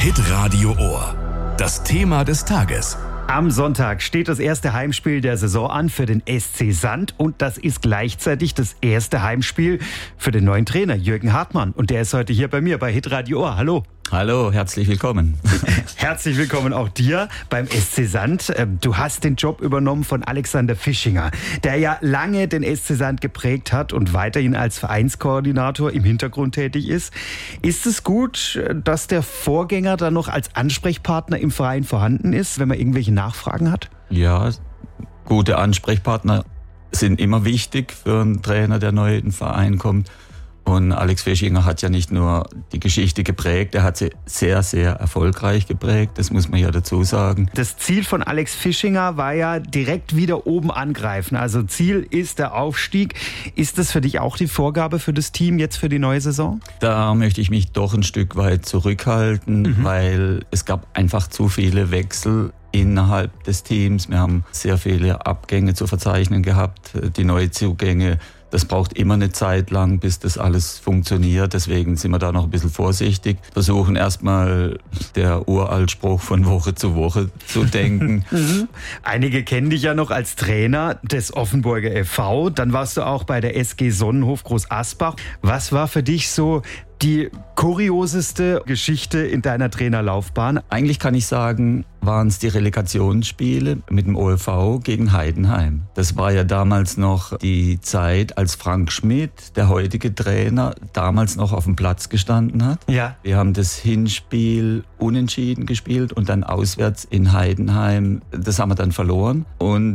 Hitradio Ohr. Das Thema des Tages. Am Sonntag steht das erste Heimspiel der Saison an für den SC Sand und das ist gleichzeitig das erste Heimspiel für den neuen Trainer Jürgen Hartmann. Und der ist heute hier bei mir bei Hitradio Ohr. Hallo. Hallo, herzlich willkommen. Herzlich willkommen auch dir beim SC Sand. Du hast den Job übernommen von Alexander Fischinger, der ja lange den SC Sand geprägt hat und weiterhin als Vereinskoordinator im Hintergrund tätig ist. Ist es gut, dass der Vorgänger dann noch als Ansprechpartner im Verein vorhanden ist, wenn man irgendwelche Nachfragen hat? Ja, gute Ansprechpartner sind immer wichtig für einen Trainer, der neu in den Verein kommt. Und Alex Fischinger hat ja nicht nur die Geschichte geprägt, er hat sie sehr, sehr erfolgreich geprägt, das muss man ja dazu sagen. Das Ziel von Alex Fischinger war ja direkt wieder oben angreifen. Also Ziel ist der Aufstieg. Ist das für dich auch die Vorgabe für das Team jetzt für die neue Saison? Da möchte ich mich doch ein Stück weit zurückhalten, weil es gab einfach zu viele Wechsel innerhalb des Teams. Wir haben sehr viele Abgänge zu verzeichnen gehabt, die Neuzugänge. Das braucht immer eine Zeit lang, bis das alles funktioniert. Deswegen sind wir da noch ein bisschen vorsichtig. Versuchen erstmal der Uraltspruch von Woche zu Woche zu denken. Einige kennen dich ja noch als Trainer des Offenburger e.V. Dann warst du auch bei der SG Sonnenhof Groß Asbach. Was war für dich so die kurioseste Geschichte in deiner Trainerlaufbahn? Eigentlich kann ich sagen, waren es die Relegationsspiele mit dem OFV gegen Heidenheim. Das war ja damals noch die Zeit, als Frank Schmidt, der heutige Trainer, damals noch auf dem Platz gestanden hat. Ja. Wir haben das Hinspiel unentschieden gespielt und dann auswärts in Heidenheim, das haben wir dann verloren. Und